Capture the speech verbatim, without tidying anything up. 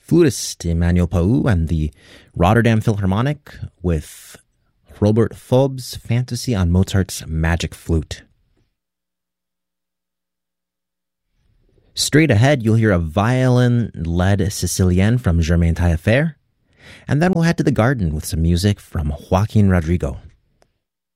flutist Emmanuel Pau and the Rotterdam Philharmonic with Robert Fob's Fantasy on Mozart's Magic Flute. Straight ahead, you'll hear a violin-led Sicilienne from Germain Taillefer, and then we'll head to the garden with some music from Joaquin Rodrigo.